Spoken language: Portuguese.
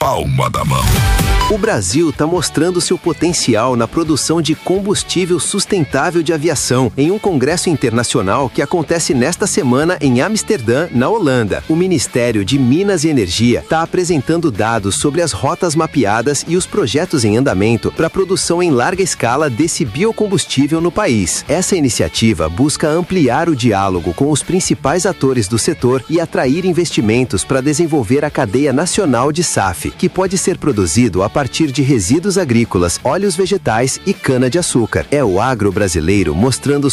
palma da mão. O Brasil está mostrando seu potencial na produção de combustível sustentável de aviação em um congresso internacional que acontece nesta semana em Amsterdã, na Holanda. O Ministério de Minas e Energia está apresentando dados sobre as rotas mapeadas e os projetos em andamento para a produção em larga escala desse biocombustível no país. Essa iniciativa busca ampliar o diálogo com os principais atores do setor e atrair investimentos para desenvolver a cadeia nacional de SAF, que pode ser produzido a partir de resíduos agrícolas, óleos vegetais e cana-de-açúcar. É o agro brasileiro mostrando